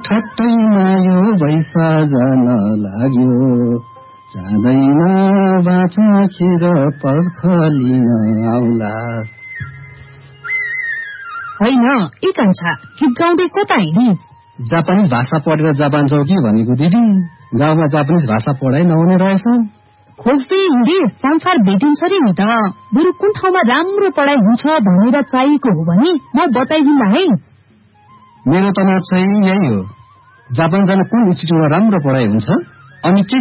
ठट्टैमा यो बैसा जान लाग्यो जाँदैन बाचा खेर पर्खलिन आउला। होइन ए कान्छा, गीत गाउँदै कता हिँडी? जापानिज भाषा पढेर जापान जाऊ कि भनेको दिदी। गाउँमा जापानिज भाषा पढाइ नहुने रहेछ। खोज्दै हिँडे संसार भेटिन्छ रे नि त। बरु कुन ठाउँमा राम्रो पढाइ हुन्छ भनेर चाहिएको हो भने म बताइदिन्ला है। मेरो त मत चाहिँ यही हो, जापान जान कुन इन्स्टिट्युटमा राम्रो पढाइ हुन्छ अनि